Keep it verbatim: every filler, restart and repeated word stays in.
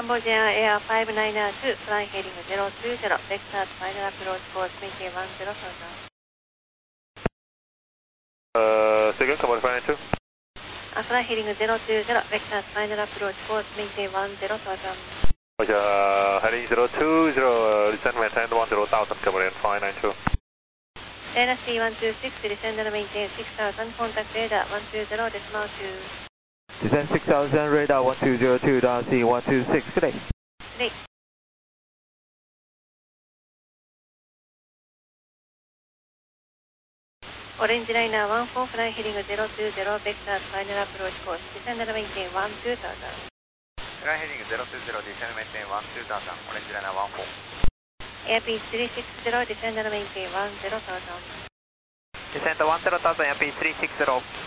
Cambodia Air five nine two, flying heading zero two zero, vector to final approach course, maintain one zero thousand. Uh, second, Cambodia five nine two. Uh, flying heading zero two zero, vector to final approach course, maintain one zero thousand. Uh, heading zero two zero, descend maintain one zero thousand, Cambodia five nine two. Dana C one two six, descend and maintain six thousand, contact radar one two zero, decimal two. Descend six thousand, radar one two zero two, Dana C one two six, good day. Good day. Orange Liner one four, flying heading zero two zero, vector to final approach course, descend and maintain one two thousand. Flying heading zero two zero, descend and maintain one two thousand, Orange Liner one four. Airspeed three six zero, descend and maintain one zero thousand. Descend one zero thousand, Airspeed three six zero.